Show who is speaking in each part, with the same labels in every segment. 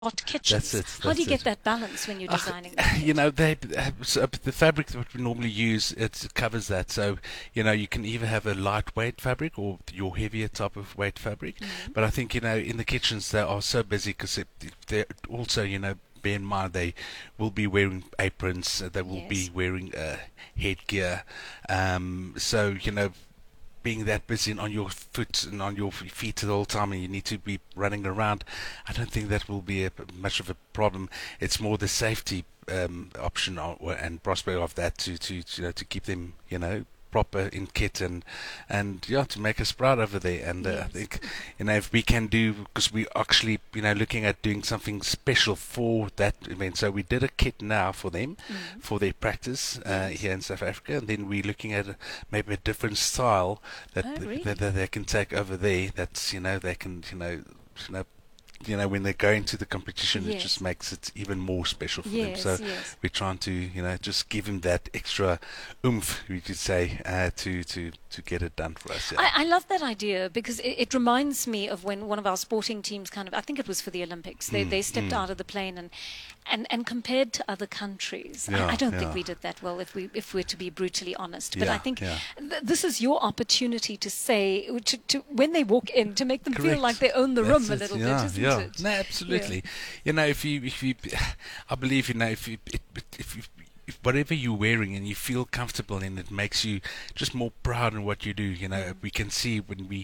Speaker 1: hot
Speaker 2: That's
Speaker 1: kitchens.
Speaker 2: it.
Speaker 1: How do you
Speaker 2: That's
Speaker 1: get
Speaker 2: it.
Speaker 1: that balance when you're
Speaker 2: Uh,
Speaker 1: designing the kit?
Speaker 2: they so the fabric that we normally use it covers that. So you can either have a lightweight fabric or your heavier type of weight fabric.
Speaker 1: Mm.
Speaker 2: But I think in the kitchens they are so busy because they're also bear in mind they will be wearing aprons. They will be
Speaker 1: Yes.
Speaker 2: wearing headgear. So being that busy and on your foot and on your feet at all time and you need to be running around, I don't think that will be much of a problem. It's more the safety option and prospect of that to keep them proper in kit and yeah, to make us proud over there. And I
Speaker 1: Yes.
Speaker 2: think if we can do, because we actually looking at doing something special for that event. So we did a kit now for them
Speaker 1: Mm.
Speaker 2: for their practice
Speaker 1: Yes.
Speaker 2: here in South Africa, and then we're looking at maybe a different style that,
Speaker 1: Oh,
Speaker 2: that
Speaker 1: really?
Speaker 2: they can take over there. That's they can you know when they go into the competition, it just
Speaker 1: Yes.
Speaker 2: makes it even more special for them. So
Speaker 1: Yes. Yes.
Speaker 2: we're trying to just give them that extra oomph, we could say, to get it done for us. Yeah.
Speaker 1: I love that idea because it reminds me of when one of our sporting teams kind of, I think it was for the Olympics,
Speaker 2: Mm,
Speaker 1: they stepped
Speaker 2: mm.
Speaker 1: out of the plane and compared to other countries. I
Speaker 2: Yeah,
Speaker 1: don't think
Speaker 2: yeah,
Speaker 1: we did that well if we're to be brutally honest. But I
Speaker 2: yeah,
Speaker 1: think
Speaker 2: yeah.
Speaker 1: this is your opportunity to say, to when they walk in, to make them feel like
Speaker 2: Correct.
Speaker 1: they own the
Speaker 2: That's
Speaker 1: room a
Speaker 2: it.
Speaker 1: little bit,
Speaker 2: Yeah,
Speaker 1: isn't
Speaker 2: yeah.
Speaker 1: it?
Speaker 2: No,
Speaker 1: Yeah.
Speaker 2: absolutely. If you, I believe if you. If whatever you're wearing and you feel comfortable in, it makes you just more proud in what you do.
Speaker 1: Mm.
Speaker 2: We can see when we,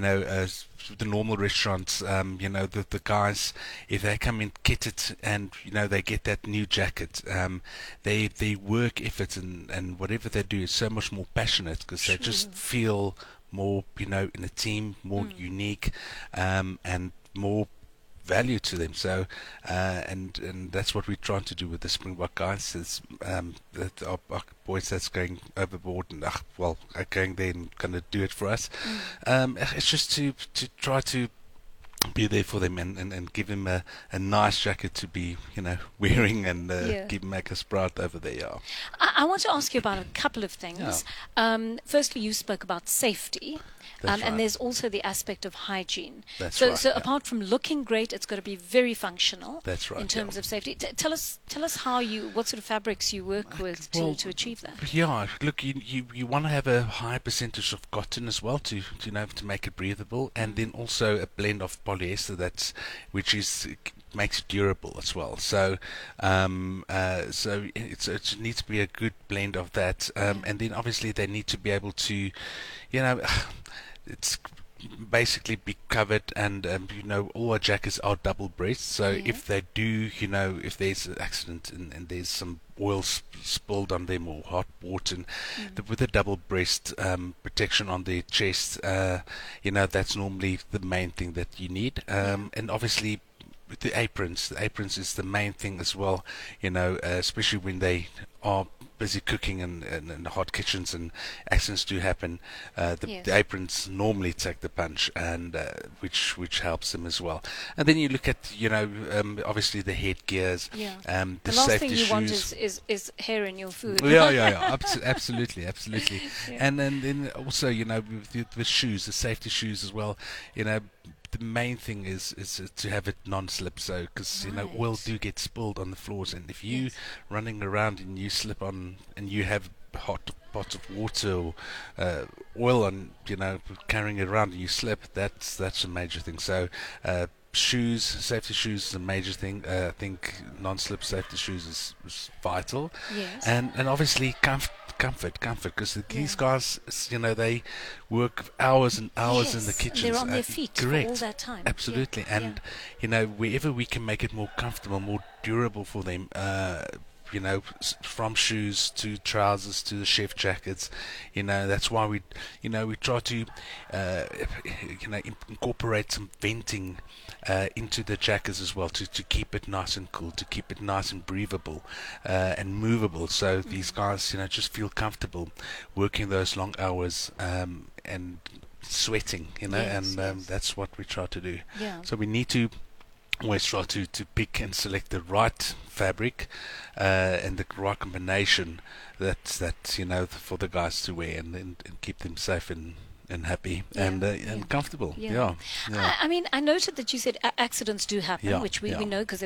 Speaker 2: the normal restaurants, the guys, if they come in kitted and they get that new jacket, they work effort and whatever they do is so much more passionate because they
Speaker 1: True.
Speaker 2: just feel more, in a team, more
Speaker 1: Mm.
Speaker 2: unique, and more value to them. So, and that's what we're trying to do with the Springbok guys. Is that our boys that's going overboard and are going there and going to do it for us.
Speaker 1: Mm.
Speaker 2: It's just to try to be there for them and give them a nice jacket to be wearing and
Speaker 1: Yeah.
Speaker 2: make us proud over there. Yeah,
Speaker 1: I want to ask you about a couple of
Speaker 2: yeah,
Speaker 1: things. Firstly, you spoke about safety,
Speaker 2: that's
Speaker 1: and
Speaker 2: right.
Speaker 1: there's also the aspect of hygiene.
Speaker 2: That's
Speaker 1: So,
Speaker 2: right.
Speaker 1: so
Speaker 2: Yeah,
Speaker 1: apart from looking great, it's got to be very functional
Speaker 2: that's
Speaker 1: in
Speaker 2: right. Yeah.
Speaker 1: terms of safety. Tell us what sort of fabrics you work with
Speaker 2: Well,
Speaker 1: to achieve that.
Speaker 2: yeah, look, you want to have a high percentage of cotton as well to make it breathable, and
Speaker 1: Mm.
Speaker 2: then also a blend of polyester which makes it durable as well. So it needs to be a good blend of that,
Speaker 1: Yeah.
Speaker 2: and then obviously they need to be able to, you know, it's basically be covered and all our jackets are double breast, so if
Speaker 1: Yes.
Speaker 2: they do if there's an accident and there's some oil spilled on them or hot water and
Speaker 1: Mm.
Speaker 2: with a double breast protection on their chest, that's normally the main thing that you need,
Speaker 1: Yeah.
Speaker 2: and obviously with the aprons is the main thing as well, especially when they are busy cooking in hot kitchens and accidents do happen. The
Speaker 1: Yes.
Speaker 2: aprons normally take the punch, and which helps them as well. And then you look at obviously the headgears,
Speaker 1: Yeah.
Speaker 2: the
Speaker 1: The last thing
Speaker 2: safety
Speaker 1: you want
Speaker 2: shoes.
Speaker 1: is hair in your food.
Speaker 2: Yeah. Absolutely, absolutely.
Speaker 1: Yeah.
Speaker 2: And then also, with shoes, the safety shoes as well. You know, the main thing is to have it non-slip. So, because oil
Speaker 1: Right.
Speaker 2: do get spilled on the floors, and if you
Speaker 1: Yes.
Speaker 2: running around and you slip on and you have hot pots of water or oil on, carrying it around and you slip, that's a major thing. So. Safety shoes is a major thing. I think non-slip safety shoes is vital,
Speaker 1: Yes.
Speaker 2: and obviously comfort, because these
Speaker 1: Yeah.
Speaker 2: guys, they work hours and hours in the
Speaker 1: Yes. They're
Speaker 2: kitchens.
Speaker 1: on their feet for all
Speaker 2: Correct,
Speaker 1: that time. Yeah.
Speaker 2: absolutely,
Speaker 1: Yeah.
Speaker 2: and wherever we can make it more comfortable, more durable for them. From shoes to trousers to the chef jackets, that's why we try to, uh, incorporate some venting into the jackets as well to keep it nice and cool, to keep it nice and breathable and movable. So these
Speaker 1: Mm.
Speaker 2: guys, just feel comfortable working those long hours and sweating,
Speaker 1: Yes.
Speaker 2: and
Speaker 1: Yes.
Speaker 2: that's what we try to do.
Speaker 1: Yeah.
Speaker 2: So we need to always try to pick and select the right fabric and the right combination that for the guys to wear and keep them safe and happy
Speaker 1: Yeah,
Speaker 2: and comfortable.
Speaker 1: yeah.
Speaker 2: Yeah, yeah.
Speaker 1: I mean, I noted that you said accidents do happen,
Speaker 2: Yeah,
Speaker 1: which we
Speaker 2: yeah.
Speaker 1: know because